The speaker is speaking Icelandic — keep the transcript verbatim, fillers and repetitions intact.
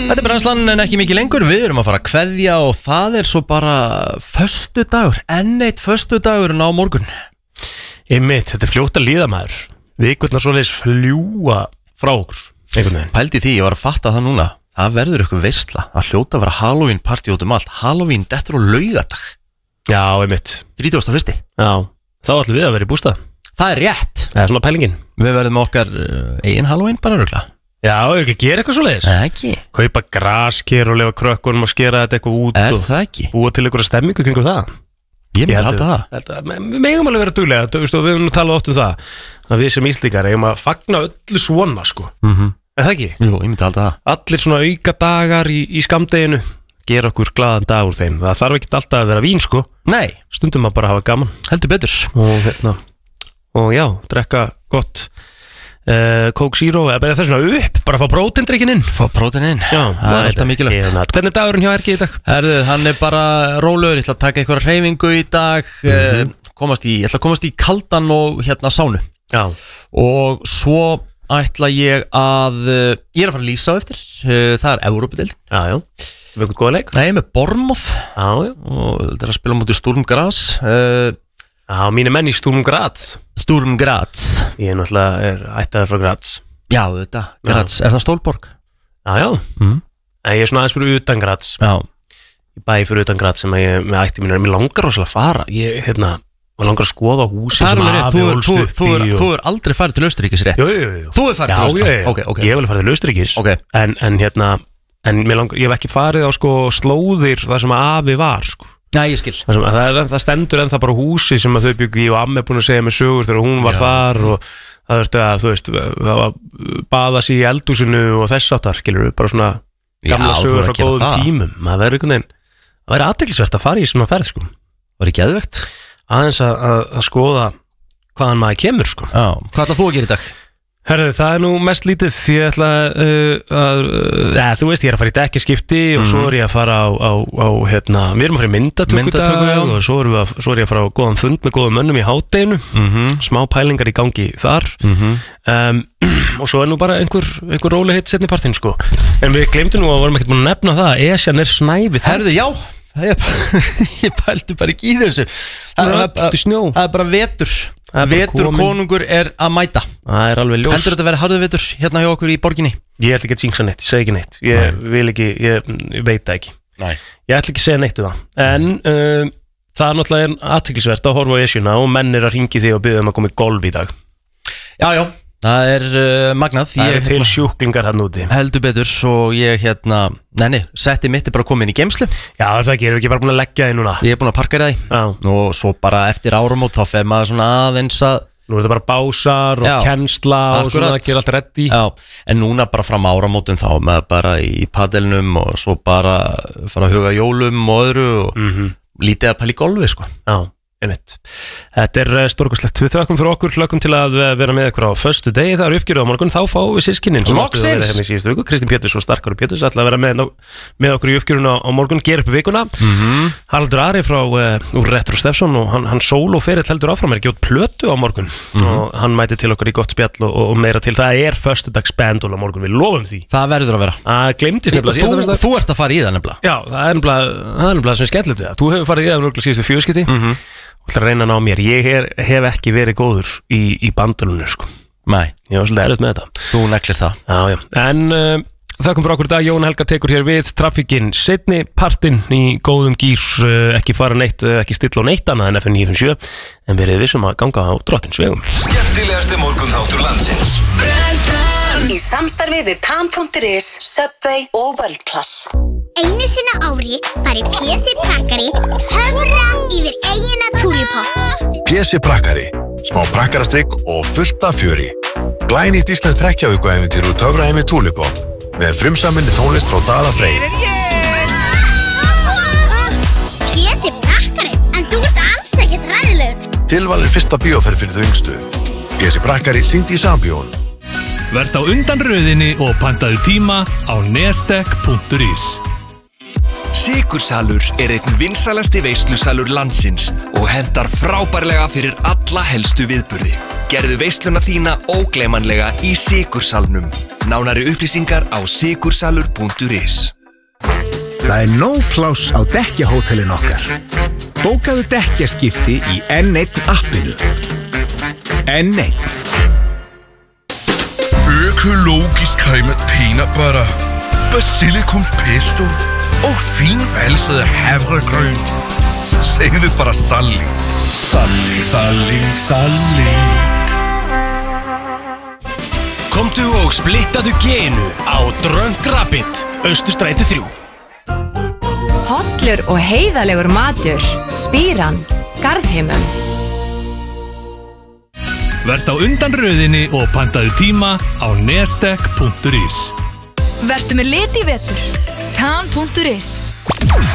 Þetta er brennslan en ekki mikið lengur. Við erum að fara að kveðja og það er svo bara föstudagur, enn eitt föstudagurinn á morgun. Einmitt, þetta er fljótt að líða maður. Vikurnar svoleiðis fljúa frá okkur einhvern veginn. Pældi því, ég var að fatta það núna. Það verður eitthvað veistla að hljóta að vera Halloween party út um allt. Halloween dettur á laugardag. Já, einmitt. þrítugasta og fyrsta. Já, þá ætlum við að vera í bústað. Það er rétt. Það er svona pælingin. Við verðum okkar uh, eigin Halloween bara rögla. Já, ef ekki gera eitthvað svoleiðis. Ekki. Kaupa grasker og lefa krökkunum og skera þetta eitthvað út. Er og það ekki? Búa til einhverja stemmingu kringum það. Ég myndi halda það. Held að, við megum alveg vera duglega, þú veist, og við höfum nú talað oft um það að við sem íslíkar eigum að fagna öllu svona, sko. Mhm. Er það ekki? Jú, ég myndi halda það. Allir svona auka dagar í, í skamdeginu gera okkur glaðan dag úr þeim. Það þarf ekki alltaf að vera vín, sko. Nei. Stundum að bara hafa gaman. Heldur betur. Og hérna, og já, drekka gott Uh, Coke Zero, eða bara þess vegna upp bara fá próteindrykkin inn Fá prótein inn, Já, það er alltaf mikilvægt. Hvernig er dagurinn hjá Erki í dag? Herðu, hann er bara rólegur, ég ætla að taka eitthvað hreyfingu í dag mm-hmm. uh, komast í, Ég ætla að komast í kaldan og hérna sánu. Já. Og svo ætla ég að uh, ég er að fara að lýsa á eftir uh, það er Evrópudeild. Já, já, við erum góða leik. Nei, með Bournemouth. Já, já. Og þetta er að spila mútið Sturm Graz uh, Já, mínu menn í Sturm Graz. Sturm Graz. Ég er náttúrulega er ættaður frá Graz. Já, þetta, Graz, já. Er það Stólborg? Já, já mm. En ég er svona aðeins fyrir utan Graz. Já. Ég bæði fyrir utan Graz sem ég með ætti mínu. Mér langar rosalega að fara. Ég, hérna, mér langar að skoða húsi sem afi ólst upp í. Þú er og... aldrei farið til Austurríkis, rétt? Jú, jú, jú. Þú er farið til Austurríkis? Já, já, okay, okay. Ég vil farið til Austurríkis. Okay. En, en hérna, en mér langar, ég hef ekki farið á sko slóðir þar sem afi var, sko. Nei, ég skil. Það, það, er, það stendur ennþá bara húsi sem að þau byggi og amma er búin að segja mig sögur þegar hún var Já. Þar og það veist að þú veist það var baða sig í eldhúsinu og þess áttar, skilur við, bara svona gamla Já, sögur frá góðum það. Tímum. Það verður einhvern veginn, það verður athyglisvert að fara í svona ferð, sko. Var ekki geðvegt? Aðeins að, að, að skoða hvaðan maður kemur, sko. Já, hvað ætlað þú að gera í dag? Herðu, það er nú mest lítið. Ég ætla uh, að, uh, ja, þú veist, ég er að fara í dekkiskipti og mm. svo er ég að fara á, á, á hérna, við erum að fara í myndatöku dag og svo er, að, svo er ég að fara á góðan fund með góðum mönnum í hádeginu, mm-hmm. smá pælingar í gangi þar mm-hmm. um, og svo er nú bara einhver, einhver róli hitt setni partinn, sko. En við glemtum nú að vorum ekkert búin að nefna það, Esjan er snæfið. Herðu, já, ég, ég pældi bara ekki í þessu. Það er bara, bara vetur. Vetur konungur er að mæta. Það er alveg ljós. Heldur þetta að vera harðu vetur hérna hjá okkur í borginni? Ég ætla ekki að jinxa neitt, ég segi ekki neitt. Ég Nei. vil ekki, ég, ég veit það ekki. Nei. Ég ætla ekki að segja neitt um það. En uh, það er náttúrulega athyglisvert að horfa á Esjuna og menn er að ringi þig og biðja um að koma í golf í dag. Já, já, það er uh, magnað. Það ég, er til sjúklingar hann úti. Heldur betur og ég hérna, neini, setti mitt er bara komin í geimslu. Já, það ekki, erum við ekki bara búin að leggja þig núna? Ég er búin að parka þig og svo bara eftir áramót þá fer maður svona aðeins að Nú er þetta bara básar og Já, kennsla og svona að gera allt reddi. Já, en núna bara fram áramótum þá með bara í padelnum og svo bara fara að huga jólum og öðru og mm-hmm. lítið að pæla í golfi, sko. Já, einmitt. Þetta er stórkostlegt. Við þökkum fyrir okkur, hlökkum til að vera með ykkur á föstu degi. Það er uppgjörðu á morgun, þá fáum við sískinnin sem áttu að vera hérna í síðustu viku. Kristín Péturs og Starkari Péturs ætla að vera með, með okkur í uppgjörðuna á morgun, gera upp vikuna. Mm-hmm. Haraldur Ari frá uh, úr Retro Stefson og hann, hann sól og ferill heldur áfram er ekki út plötu á morgun mm-hmm. og hann mæti til okkur í gott spjall og, og meira til. Það er föstudags bandul á morgun, við lofum því. Það verður að vera. Það gleymdist nefnilega. Þú, þú ert að fara í það nefnilega. Já, það er nefnilega, það er nefnilega sem skemmtilegt við það. Þú hefur farið í það nefnilega síðustu fjöskipti. Mm-hmm. og ætla að reyna að ná mér. Ég er, hef ekki verið góður í, í bandulunum, sko. Nei. Ég var svolítið erfitt með þetta. Þú neglir það. Já, já. En uh, þakkum fyrir okkur í dag. Jón Helga tekur hér við trafikinn seinni partinn í góðum gýr, uh, ekki fara neitt, uh, ekki stilla á neitt annað en F M níu fimm sjö, en verið vissum að ganga á Drottins vegum. Skemmtilegasti morgunþáttur landsins. Í samstarfi við Tam punktur is, Subway og World Class. Einu sinna ári fari P C Prakkari höfra yfir eigina Tulipopp. P C Prakkari, smá prakkarastrygg og fullt af fjöri. Glænýtt íslenskt hrekkjavökuævintýr úr töfraheimi Tulipopp með frumsaminni tónlist frá Daða Freyr. P C Prakkari, en þú ert alls ekkert hræðilegur. Tilvalin fyrsta bíóferð fyrir þau yngstu. P C Prakkari sýnd í Sambjón. Verð á undan röðinni og pantaðu tíma á nestek punktur is. Sykursalur er einn vinsælasti veislusalur landsins og hentar frábærlega fyrir alla helstu viðburði. Gerðu veisluna þína ógleymanlega í Sykursalnum. Nánari upplýsingar á sigursalur punktur is. Það er nóg pláss á dekkjahótelin okkar. Bókaðu dekkjaskipti í N einn appinu. N einn. Økologisk cremet peanut butter, basilikumspesto og finvalset havregryn. Segðu bara salling. Salling, salling, salling. Komdu og splittaðu genu á Drunk Rabbit, Austurstræti þrjú. Hollur og heiðalegur matur, Spíran, Garðheimum. Verð á undan röðinni og pantaðu tíma á nestek punktur is. Vertu með lit í vetur. Tan punktur is.